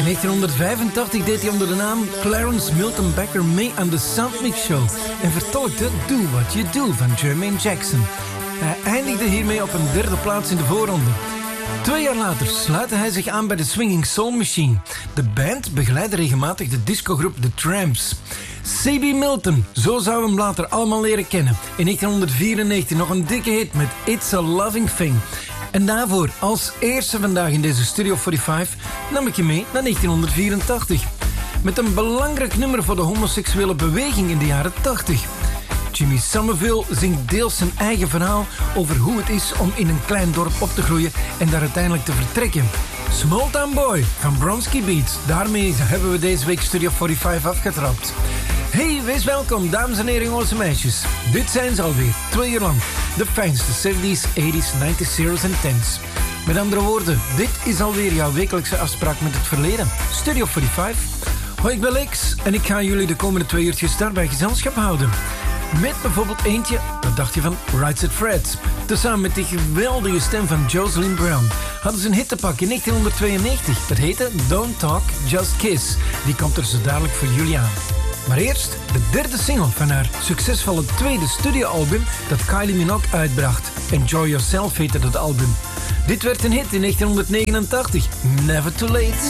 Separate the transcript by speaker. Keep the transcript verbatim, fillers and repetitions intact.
Speaker 1: In negentienhonderdvijfentachtig deed hij onder de naam Clarence Milton Becker mee aan de Soundmix Show en vertolkte Do What You Do van Jermaine Jackson. Hij eindigde hiermee op een derde plaats in de voorronde. Twee jaar later sluitte hij zich aan bij de Swinging Soul Machine. De band begeleidde regelmatig de discogroep The Tramps. C B Milton, zo zou we hem later allemaal leren kennen. In negentienhonderdvierennegentig nog een dikke hit met It's a Loving Thing. En daarvoor, als eerste vandaag in deze Studio vijfenveertig, nam ik je mee naar negentienhonderdvierentachtig. Met een belangrijk nummer voor de homoseksuele beweging in de jaren tachtig. Jimmy Somerville zingt deels zijn eigen verhaal over hoe het is om in een klein dorp op te groeien en daar uiteindelijk te vertrekken. Small Town Boy van Bronski Beats. Daarmee hebben we deze week Studio vijfenveertig afgetrapt. Hey, wees welkom, dames en heren, jongens en meisjes. Dit zijn ze alweer, twee uur lang. De fijnste zeventies, tachtiger, negentiger, zeros en tens. Met andere woorden, dit is alweer jouw wekelijkse afspraak met het verleden. Studio vijfenveertig. Hoi, ik ben Lex en ik ga jullie de komende twee uurtjes daarbij gezelschap houden. Met bijvoorbeeld eentje, wat dacht je van Right Said Fred? Tezamen met die geweldige stem van Jocelyn Brown hadden ze een hit te pakken in negentienhonderdtweeënnegentig. Dat heette Don't Talk, Just Kiss. Die komt er zo dadelijk voor jullie aan. Maar eerst de derde single van haar succesvolle tweede studioalbum dat Kylie Minogue uitbracht. Enjoy Yourself heette dat album. Dit werd een hit in negentienhonderdnegenentachtig. Never Too Late.